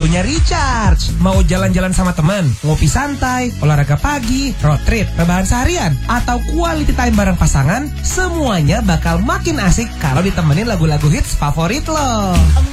waktunya recharge. Mau jalan-jalan sama teman, ngopi santai, olahraga pagi, road trip, rebahan seharian, atau quality time bareng pasangan, semuanya bakal makin asik kalau ditemenin lagu-lagu hits favorit lo.